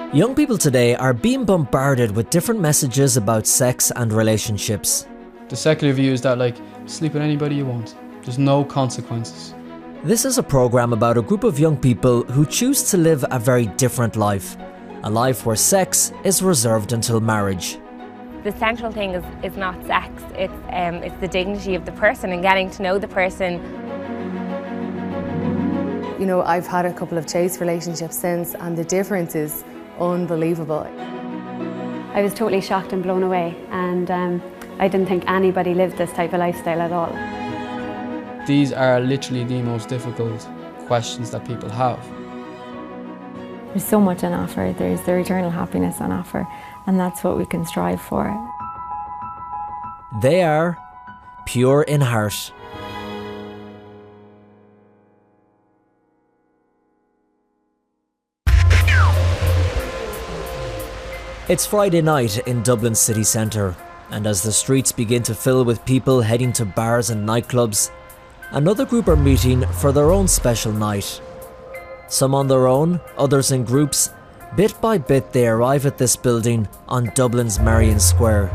Young people today are being bombarded with different messages about sex and relationships. The secular view is that, sleep with anybody you want. There's no consequences. This is a programme about a group of young people who choose to live a very different life. A life where sex is reserved until marriage. The central thing is not sex, it's the dignity of the person and getting to know the person. You know, I've had a couple of chase relationships since, and the difference is unbelievable. I was totally shocked and blown away, and I didn't think anybody lived this type of lifestyle at all. These are literally the most difficult questions that people have. There's so much on offer, there's their eternal happiness on offer, and that's what we can strive for. They are Pure in Heart. It's Friday night in Dublin city centre, and as the streets begin to fill with people heading to bars and nightclubs, another group are meeting for their own special night. Some on their own, others in groups. Bit by bit they arrive at this building on Dublin's Merrion Square.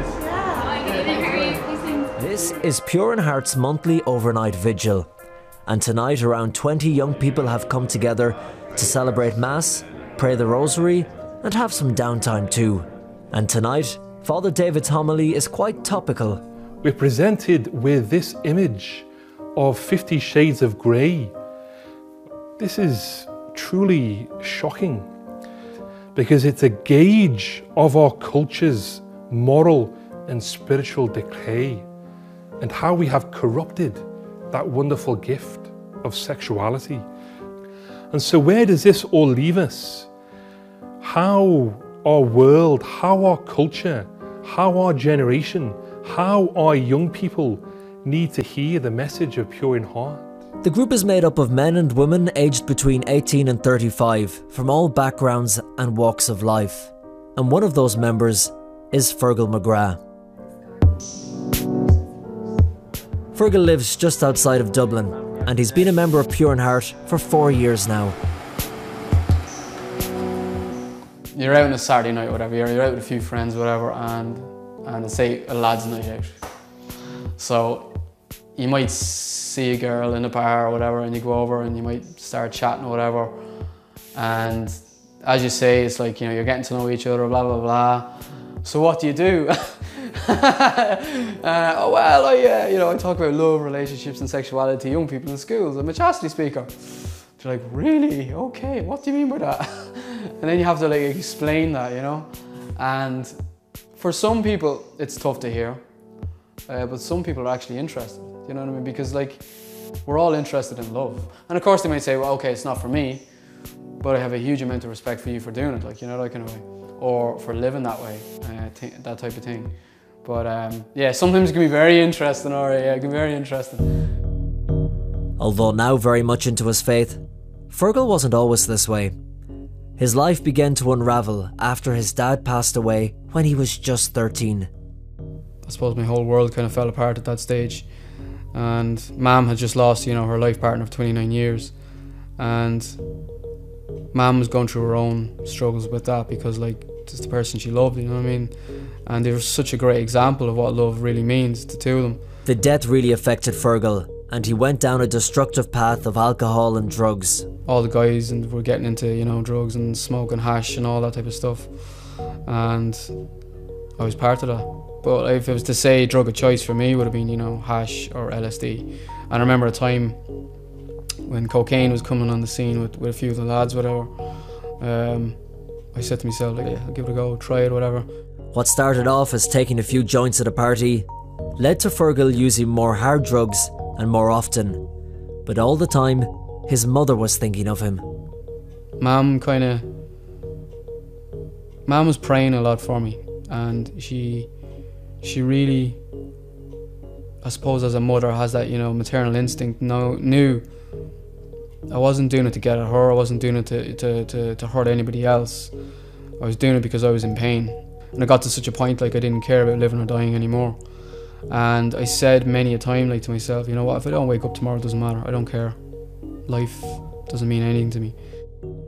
This is Pure in Heart's monthly overnight vigil, and tonight around 20 young people have come together to celebrate Mass, pray the Rosary and have some downtime too. And tonight, Father David's homily is quite topical. We're presented with this image of 50 Shades of Grey. This is truly shocking because it's a gauge of our culture's moral and spiritual decay and how we have corrupted that wonderful gift of sexuality. And so where does this all leave us? How our world, how our culture, how our generation, how our young people need to hear the message of Pure in Heart. The group is made up of men and women aged between 18 and 35 from all backgrounds and walks of life. And one of those members is Fergal McGrath. Fergal lives just outside of Dublin and he's been a member of Pure in Heart for 4 years now. You're out on a Saturday night or whatever, you're out with a few friends or whatever, and say a lad's night out. So you might see a girl in a bar or whatever and you go over and you might start chatting or whatever, and as you say, it's like, you're getting to know each other, blah blah blah. So what do you do? I talk about love, relationships and sexuality to young people in schools. I'm a chastity speaker. They're like, really? Okay, what do you mean by that? And then you have to explain that, And for some people, it's tough to hear. But some people are actually interested, you know what I mean? Because we're all interested in love. And of course they might say, well, okay, it's not for me, but I have a huge amount of respect for you for doing it, that kind of way. Or for living that way, that type of thing. But sometimes it can be very interesting, it can be very interesting. Although now very much into his faith, Fergal wasn't always this way. His life began to unravel after his dad passed away when he was just 13. I suppose my whole world kind of fell apart at that stage. And Mum had just lost, her life partner of 29 years. And Mum was going through her own struggles with that because, it's the person she loved, you know what I mean? And they were such a great example of what love really means, the two of them. The death really affected Fergal, and he went down a destructive path of alcohol and drugs. All the guys were getting into, drugs and smoking hash and all that type of stuff. And I was part of that. But if it was to say drug of choice for me, it would have been, hash or LSD. And I remember a time when cocaine was coming on the scene with a few of the lads, whatever. I said to myself, I'll give it a go, try it, whatever. What started off as taking a few joints at a party led to Fergal using more hard drugs and more often. But all the time, his mother was thinking of him. Mum was praying a lot for me, and she really, I suppose as a mother, has that, maternal instinct, knew I wasn't doing it to get at her, I wasn't doing it to hurt anybody else. I was doing it because I was in pain. And I got to such a point, I didn't care about living or dying anymore. And I said many a time, to myself, you know what, if I don't wake up tomorrow, it doesn't matter, I don't care. Life doesn't mean anything to me.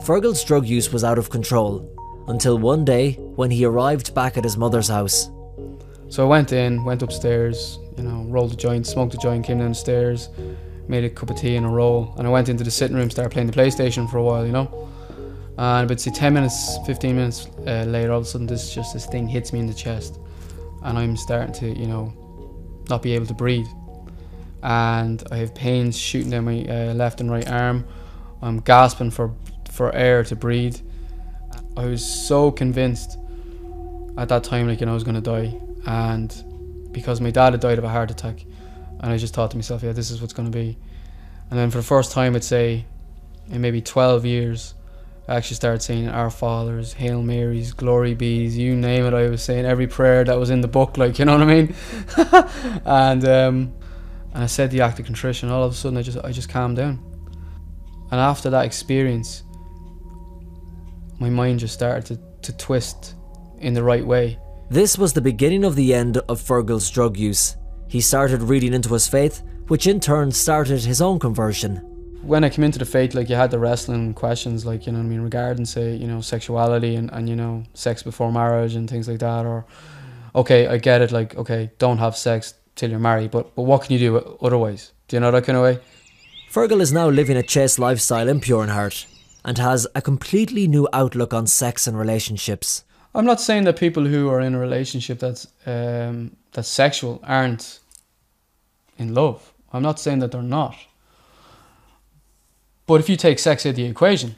Fergal's drug use was out of control, until one day when he arrived back at his mother's house. So I went upstairs, rolled a joint, smoked a joint, came downstairs, made a cup of tea and a roll, and I went into the sitting room, started playing the PlayStation for a while, And about say 10 minutes, 15 minutes later, all of a sudden this thing hits me in the chest, and I'm starting to, not be able to breathe. And I have pains shooting down my left and right arm. I'm gasping for air to breathe. I was so convinced at that time, I was going to die. And because my dad had died of a heart attack, and I just thought to myself, yeah, this is what's going to be. And then for the first time, I'd say, in maybe 12 years, I actually started saying Our Fathers, Hail Marys, Glory Bees, you name it. I was saying every prayer that was in the book, you know what I mean? And I said the act of contrition. All of a sudden, I just calmed down. And after that experience, my mind just started to twist in the right way. This was the beginning of the end of Fergal's drug use. He started reading into his faith, which in turn started his own conversion. When I came into the faith, you had the wrestling questions, regarding, say, sexuality and sex before marriage and things like that. Or, okay, I get it, okay, don't have sex till you're married, but what can you do otherwise? Do you know that kind of way? Fergal is now living a chaste lifestyle in Purenheart and has a completely new outlook on sex and relationships. I'm not saying that people who are in a relationship that's sexual aren't in love. I'm not saying that they're not. But if you take sex out of the equation,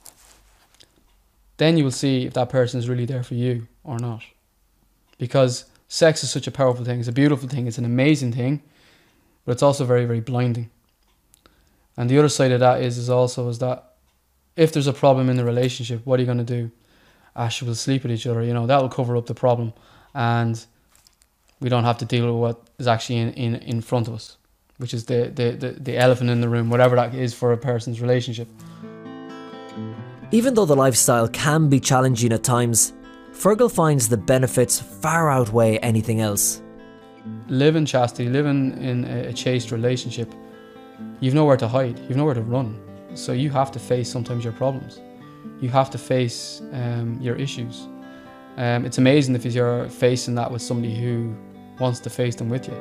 then you will see if that person is really there for you or not. Because sex is such a powerful thing. It's a beautiful thing. It's an amazing thing. But it's also very, very blinding. And the other side of that is that if there's a problem in the relationship, what are you going to do? She will sleep with each other. That will cover up the problem. And we don't have to deal with what is actually in front of us, which is the elephant in the room, whatever that is for a person's relationship. Even though the lifestyle can be challenging at times, Fergal finds the benefits far outweigh anything else. Living chastity, living in a chaste relationship, you've nowhere to hide, you've nowhere to run. So you have to face sometimes your problems. You have to face your issues. It's amazing if you're facing that with somebody who wants to face them with you.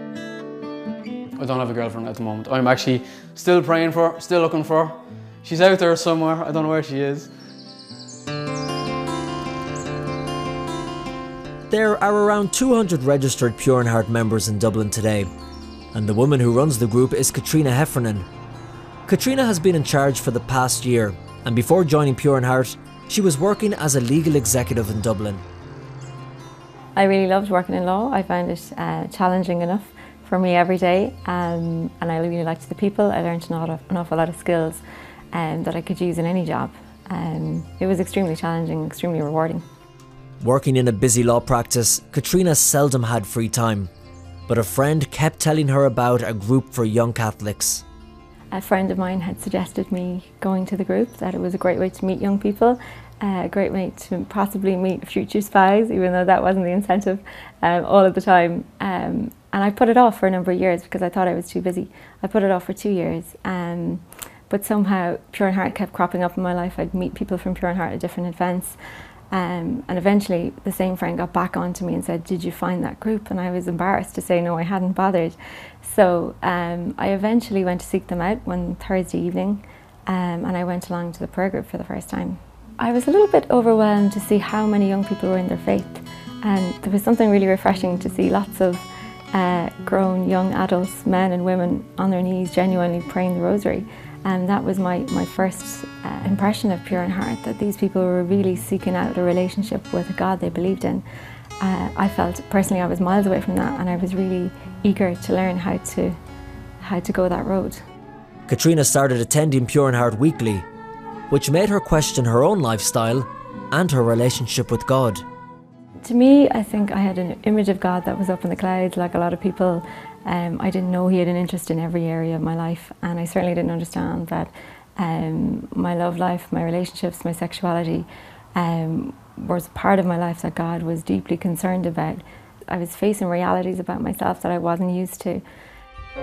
I don't have a girlfriend at the moment. I'm actually still praying for her, still looking for her. She's out there somewhere, I don't know where she is. There are around 200 registered Purenheart members in Dublin today, and the woman who runs the group is Katrina Heffernan. Katrina has been in charge for the past year, and before joining Purenheart, she was working as a legal executive in Dublin. I really loved working in law. I found it challenging enough for me every day, and I really liked the people. I learned an awful lot of skills that I could use in any job. It was extremely challenging, extremely rewarding. Working in a busy law practice, Katrina seldom had free time, but a friend kept telling her about a group for young Catholics. A friend of mine had suggested me going to the group, that it was a great way to meet young people, a great way to possibly meet future spouse, even though that wasn't the incentive all of the time. And I put it off for a number of years because I thought I was too busy. I put it off for 2 years. But somehow Purenheart kept cropping up in my life. I'd meet people from Purenheart at different events. And eventually the same friend got back onto me and said, did you find that group? And I was embarrassed to say no, I hadn't bothered. So I eventually went to seek them out one Thursday evening, and I went along to the prayer group for the first time. I was a little bit overwhelmed to see how many young people were in their faith, and there was something really refreshing to see lots of grown young adults, men and women, on their knees genuinely praying the rosary. And that was my first impression of Purenheart, that these people were really seeking out a relationship with a God they believed in. I felt personally I was miles away from that, and I was really eager to learn how to go that road. Katrina started attending Purenheart weekly, which made her question her own lifestyle and her relationship with God. To me, I think I had an image of God that was up in the clouds, like a lot of people. I didn't know he had an interest in every area of my life, and I certainly didn't understand that my love life, my relationships, my sexuality was part of my life that God was deeply concerned about. I was facing realities about myself that I wasn't used to.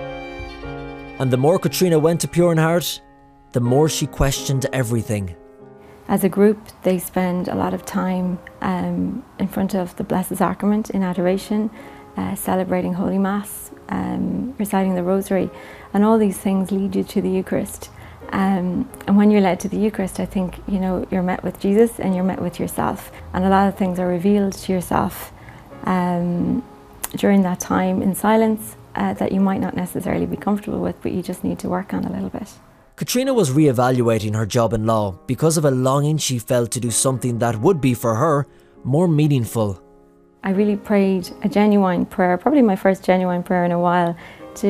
And the more Katrina went to Purenheart, the more she questioned everything. As a group, they spend a lot of time in front of the Blessed Sacrament in adoration, celebrating Holy Mass, reciting the Rosary, and all these things lead you to the Eucharist. And when you're led to the Eucharist, I think, you know, you're met with Jesus and you're met with yourself. And a lot of things are revealed to yourself during that time in silence that you might not necessarily be comfortable with, but you just need to work on a little bit. Katrina was re-evaluating her job in law because of a longing she felt to do something that would be, for her, more meaningful. I really prayed a genuine prayer, probably my first genuine prayer in a while,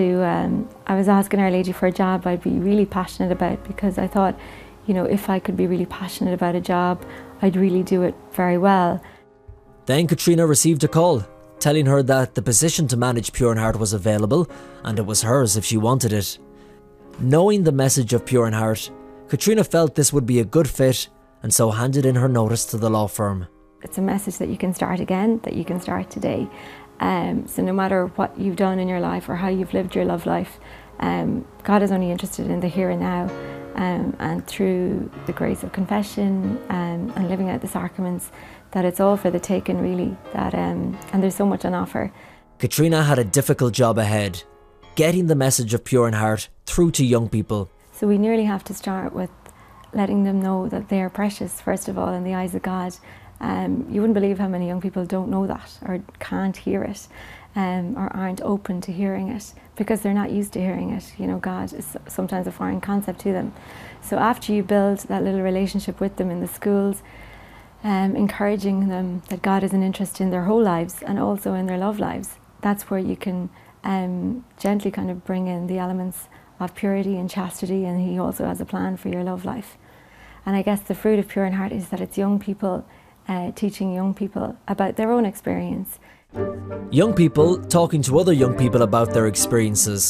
I was asking Our Lady for a job I'd be really passionate about, because I thought, you know, if I could be really passionate about a job, I'd really do it very well. Then Katrina received a call, telling her that the position to manage Pure in Heart was available and it was hers if she wanted it. Knowing the message of Pure in Heart, Katrina felt this would be a good fit and so handed in her notice to the law firm. It's a message that you can start again, that you can start today. So no matter what you've done in your life or how you've lived your love life, God is only interested in the here and now. And through the grace of confession and living out the sacraments, that it's all for the taking, really. And there's so much on offer. Katrina had a difficult job ahead, getting the message of Pure in Heart through to young people. So we nearly have to start with letting them know that they are precious, first of all, in the eyes of God. You wouldn't believe how many young people don't know that, or can't hear it, or aren't open to hearing it, because they're not used to hearing it. You know, God is sometimes a foreign concept to them. So after you build that little relationship with them in the schools, encouraging them that God is an interest in their whole lives and also in their love lives, that's where you can gently kind of bring in the elements of purity and chastity, and He also has a plan for your love life. And I guess the fruit of Pure in Heart is that it's young people teaching young people about their own experience. Young people talking to other young people about their experiences.